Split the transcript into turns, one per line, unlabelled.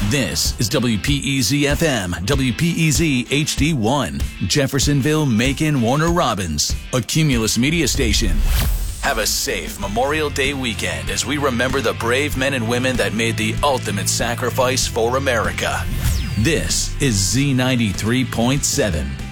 This is WPEZ FM, WPEZ HD1, Jeffersonville, Macon, Warner Robins, a Cumulus media station. Have a safe Memorial Day weekend as we remember the brave men and women that made the ultimate sacrifice for America. This is Z93.7.